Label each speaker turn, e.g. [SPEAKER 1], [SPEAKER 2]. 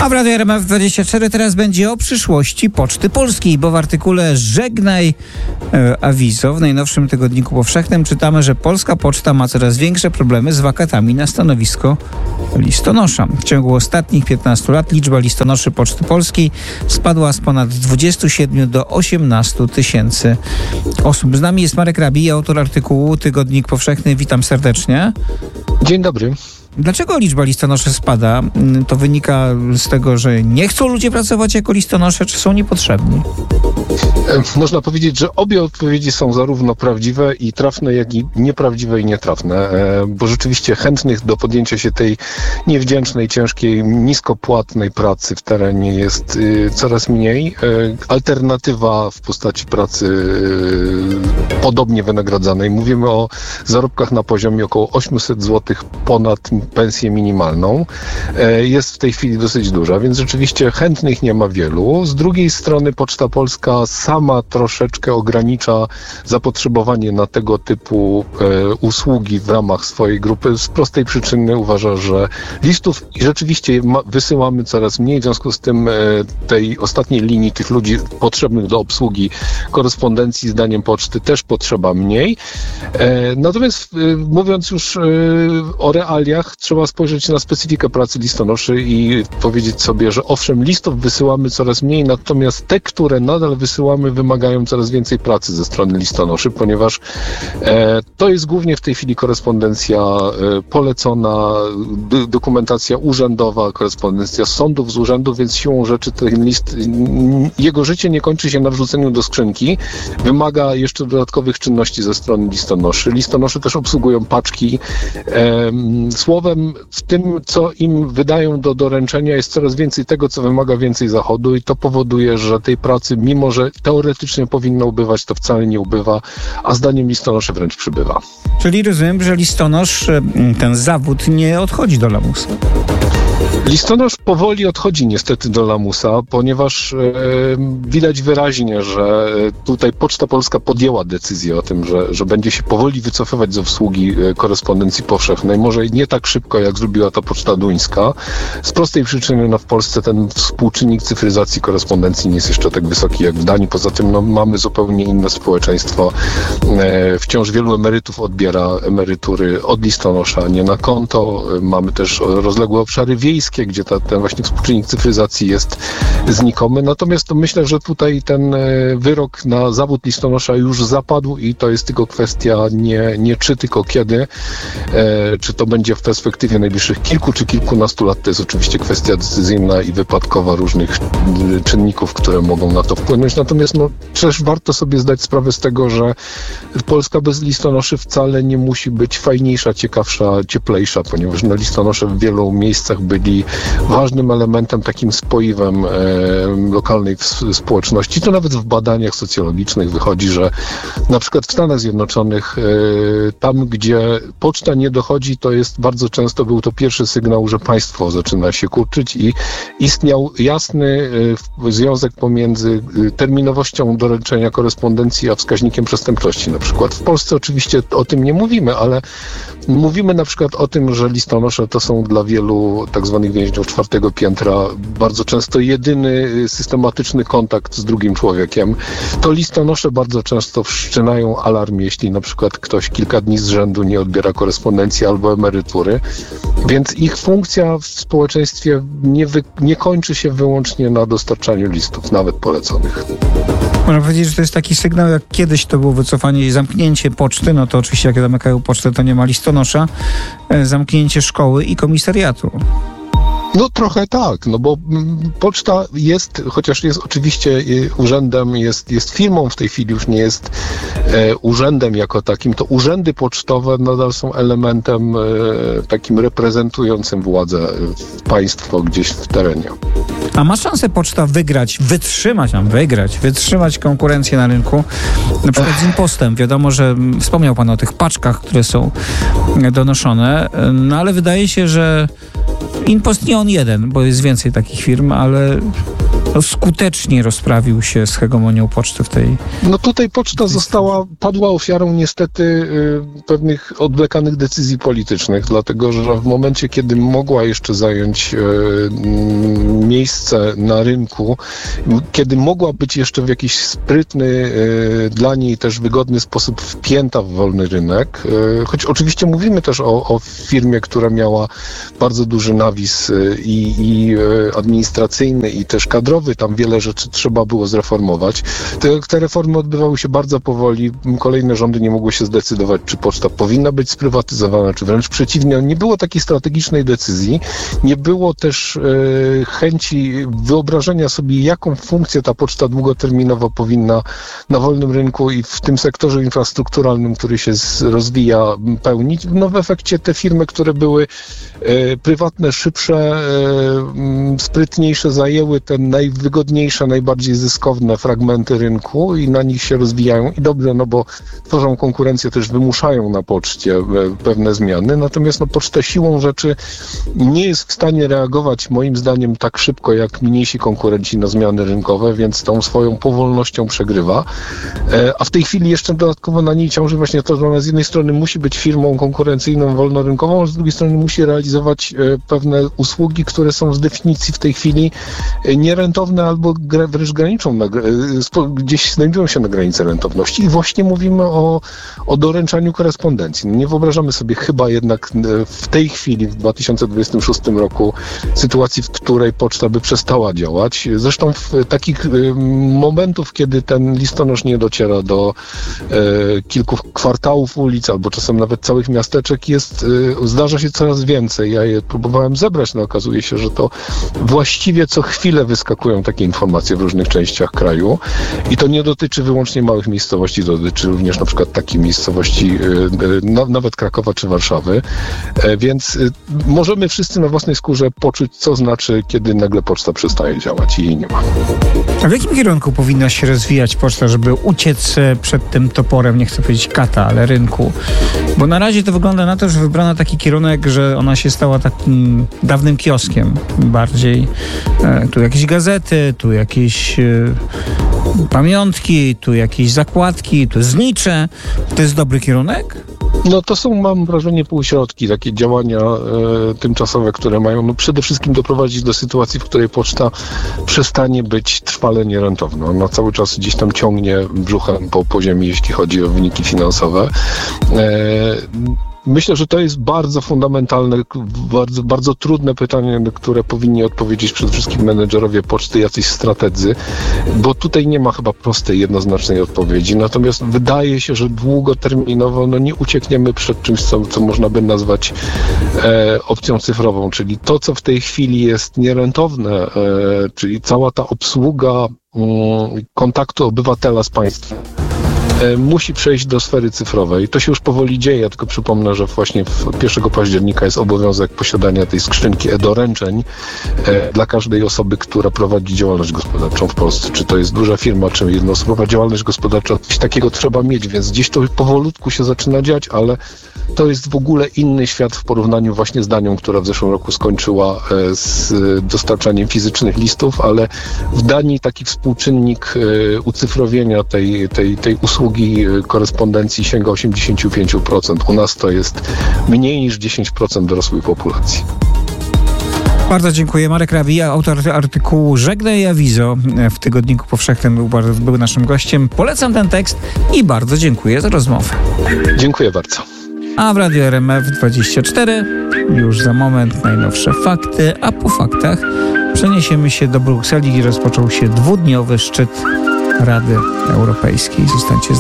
[SPEAKER 1] A w Radiu RMF24 teraz będzie o przyszłości Poczty Polskiej, bo w artykule Żegnaj Awizo w najnowszym tygodniku powszechnym czytamy, że polska poczta ma coraz większe problemy z wakatami na stanowisko listonosza. W ciągu ostatnich 15 lat liczba listonoszy Poczty Polskiej spadła z ponad 27 do 18 tysięcy osób. Z nami jest Marek Rabij, autor artykułu Tygodnik Powszechny. Witam serdecznie.
[SPEAKER 2] Dzień dobry.
[SPEAKER 1] Dlaczego liczba listonoszy spada? To wynika z tego, że nie chcą ludzie pracować jako listonosze, czy są niepotrzebni?
[SPEAKER 2] Można powiedzieć, że obie odpowiedzi są zarówno prawdziwe i trafne, jak i nieprawdziwe i nietrafne, bo rzeczywiście chętnych do podjęcia się tej niewdzięcznej, ciężkiej, niskopłatnej pracy w terenie jest coraz mniej. Alternatywa w postaci pracy podobnie wynagradzanej. Mówimy o zarobkach na poziomie około 800 zł ponad pensję minimalną. Jest w tej chwili dosyć duża, więc rzeczywiście chętnych nie ma wielu. Z drugiej strony Poczta Polska sama troszeczkę ogranicza zapotrzebowanie na tego typu usługi w ramach swojej grupy. Z prostej przyczyny uważa, że listów rzeczywiście wysyłamy coraz mniej, w związku z tym tej ostatniej linii tych ludzi potrzebnych do obsługi korespondencji zdaniem poczty też potrzeba mniej. Natomiast mówiąc już o realiach, trzeba spojrzeć na specyfikę pracy listonoszy i powiedzieć sobie, że owszem, listów wysyłamy coraz mniej, natomiast te, które nadal wysyłamy, wymagają coraz więcej pracy ze strony listonoszy, ponieważ to jest głównie w tej chwili korespondencja polecona, dokumentacja urzędowa, korespondencja z sądów, z urzędów, więc siłą rzeczy ten list, jego życie nie kończy się na wrzuceniu do skrzynki, wymaga jeszcze dodatkowych czynności ze strony listonoszy. Listonosze też obsługują paczki. Słowem, w tym, co im wydają do doręczenia, jest coraz więcej tego, co wymaga więcej zachodu i to powoduje, że tej pracy, mimo że teoretycznie powinno ubywać, to wcale nie ubywa, a zdaniem listonoszy wręcz przybywa.
[SPEAKER 1] Czyli rozumiem, że listonosz, ten zawód, nie odchodzi do lamusa.
[SPEAKER 2] Listonosz powoli odchodzi niestety do lamusa, ponieważ widać wyraźnie, że tutaj Poczta Polska podjęła decyzję o tym, że będzie się powoli wycofywać z obsługi korespondencji powszechnej. Może nie tak szybko, jak zrobiła to Poczta Duńska. Z prostej przyczyny w Polsce ten współczynnik cyfryzacji korespondencji nie jest jeszcze tak wysoki jak w Danii. Poza tym mamy zupełnie inne społeczeństwo. Wciąż wielu emerytów odbiera emerytury od listonosza, nie na konto. Mamy też rozległe obszary wiejskie, gdzie ten właśnie współczynnik cyfryzacji jest znikomy. Natomiast to myślę, że tutaj ten wyrok na zawód listonosza już zapadł i to jest tylko kwestia nie czy, tylko kiedy. Czy to będzie w perspektywie najbliższych kilku czy kilkunastu lat, to jest oczywiście kwestia decyzyjna i wypadkowa różnych czynników, które mogą na to wpłynąć. Natomiast też warto sobie zdać sprawę z tego, że Polska bez listonoszy wcale nie musi być fajniejsza, ciekawsza, cieplejsza, ponieważ listonosze w wielu miejscach byli ważnym elementem, takim spoiwem lokalnej społeczności. To nawet w badaniach socjologicznych wychodzi, że na przykład w Stanach Zjednoczonych tam, gdzie poczta nie dochodzi, to jest bardzo często był to pierwszy sygnał, że państwo zaczyna się kurczyć i istniał jasny związek pomiędzy terminowością doręczenia korespondencji a wskaźnikiem przestępczości na przykład. W Polsce oczywiście o tym nie mówimy, ale mówimy na przykład o tym, że listonosze to są dla wielu tak zwanych więźniów czwartego piętra bardzo często jedyny systematyczny kontakt z drugim człowiekiem. To listonosze bardzo często wszczynają alarm, jeśli na przykład ktoś kilka dni z rzędu nie odbiera korespondencji albo emerytury. Więc ich funkcja w społeczeństwie nie kończy się wyłącznie na dostarczaniu listów, nawet poleconych.
[SPEAKER 1] Można powiedzieć, że to jest taki sygnał, jak kiedyś to było wycofanie i zamknięcie poczty, no to oczywiście jak zamykają pocztę, to nie ma listonosza, zamknięcie szkoły i komisariatu.
[SPEAKER 2] No trochę tak, bo poczta jest, chociaż jest oczywiście urzędem, jest firmą w tej chwili, już nie jest urzędem jako takim, to urzędy pocztowe nadal są elementem takim reprezentującym władzę państwo gdzieś w terenie.
[SPEAKER 1] A ma szansę poczta wytrzymać konkurencję na rynku, na przykład z impostem. Wiadomo, że wspomniał pan o tych paczkach, które są donoszone, no ale wydaje się, że impost nie on jeden, bo jest więcej takich firm, ale skutecznie rozprawił się z hegemonią poczty w tej...
[SPEAKER 2] No tutaj poczta padła ofiarą niestety pewnych odwlekanych decyzji politycznych, dlatego że w momencie, kiedy mogła jeszcze zająć miejsce na rynku, kiedy mogła być jeszcze w jakiś sprytny, dla niej też wygodny sposób wpięta w wolny rynek, choć oczywiście mówimy też o firmie, która miała bardzo duży nawis i administracyjny, i też kadrowy, tam wiele rzeczy trzeba było zreformować. Te reformy odbywały się bardzo powoli, kolejne rządy nie mogły się zdecydować, czy poczta powinna być sprywatyzowana, czy wręcz przeciwnie. Nie było takiej strategicznej decyzji, nie było też chęci wyobrażenia sobie, jaką funkcję ta poczta długoterminowo powinna na wolnym rynku i w tym sektorze infrastrukturalnym, który się rozwija, pełnić. No w efekcie te firmy, które były prywatne, szybsze, sprytniejsze, zajęły te najwygodniejsze, najbardziej zyskowne fragmenty rynku i na nich się rozwijają. I dobrze, no bo tworzą konkurencję, też wymuszają na poczcie pewne zmiany. Natomiast poczta siłą rzeczy nie jest w stanie reagować, moim zdaniem, tak szybko jak mniejsi konkurenci na zmiany rynkowe, więc tą swoją powolnością przegrywa. A w tej chwili jeszcze dodatkowo na niej ciąży właśnie to, że ona z jednej strony musi być firmą konkurencyjną, wolnorynkową, a z drugiej strony musi realizować pewne usługi, które są z definicji w tej chwili nierentowne albo wręcz graniczą, gdzieś znajdują się na granicy rentowności. I właśnie mówimy o doręczaniu korespondencji. Nie wyobrażamy sobie chyba jednak w tej chwili, w 2026 roku, sytuacji, w której poczta by przestała działać. Zresztą w takich momentów, kiedy ten listonosz nie dociera do kilku kwartałów ulic, albo czasem nawet całych miasteczek, zdarza się coraz więcej. Ja je próbowałem zebrać, no okazuje się, że to właściwie co chwilę wyskakują takie informacje w różnych częściach kraju i to nie dotyczy wyłącznie małych miejscowości, dotyczy również na przykład takich miejscowości, nawet Krakowa czy Warszawy, więc możemy wszyscy na własnej skórze poczuć, co znaczy, kiedy nagle poczta przestaje działać i jej nie ma.
[SPEAKER 1] A w jakim kierunku powinna się rozwijać poczta, żeby uciec przed tym toporem, nie chcę powiedzieć kata, ale rynku? Bo na razie to wygląda na to, że wybrano taki kierunek, że ona się stała takim dawnym kioskiem bardziej. Tu jakieś gazety, tu jakieś pamiątki, tu jakieś zakładki, tu znicze. To jest dobry kierunek?
[SPEAKER 2] No to są, mam wrażenie, półśrodki, takie działania tymczasowe, które mają przede wszystkim doprowadzić do sytuacji, w której poczta przestanie być trwale nierentowna. Ona cały czas gdzieś tam ciągnie brzuchem po ziemi, jeśli chodzi o wyniki finansowe. Myślę, że to jest bardzo fundamentalne, bardzo, bardzo trudne pytanie, na które powinni odpowiedzieć przede wszystkim menedżerowie poczty, jacyś strategzy, bo tutaj nie ma chyba prostej, jednoznacznej odpowiedzi. Natomiast wydaje się, że długoterminowo nie uciekniemy przed czymś, co można by nazwać opcją cyfrową, czyli to, co w tej chwili jest nierentowne, czyli cała ta obsługa kontaktu obywatela z państwem, musi przejść do sfery cyfrowej. To się już powoli dzieje, tylko przypomnę, że właśnie 1 października jest obowiązek posiadania tej skrzynki e-doręczeń dla każdej osoby, która prowadzi działalność gospodarczą w Polsce. Czy to jest duża firma, czy jednoosobowa działalność gospodarcza, coś takiego trzeba mieć, więc gdzieś to powolutku się zaczyna dziać, ale to jest w ogóle inny świat w porównaniu właśnie z Danią, która w zeszłym roku skończyła z dostarczaniem fizycznych listów, ale w Danii taki współczynnik ucyfrowienia tej usługi korespondencji sięga 85%. U nas to jest mniej niż 10% dorosłej populacji.
[SPEAKER 1] Bardzo dziękuję. Marek Rawija, autor artykułu Żegnaj Awizo w Tygodniku Powszechnym, był naszym gościem. Polecam ten tekst i bardzo dziękuję za rozmowę.
[SPEAKER 2] Dziękuję bardzo.
[SPEAKER 1] A w Radiu RMF24 już za moment najnowsze fakty, a po faktach przeniesiemy się do Brukseli, gdzie rozpoczął się 2-dniowy szczyt Rady Europejskiej. Zostańcie z nami.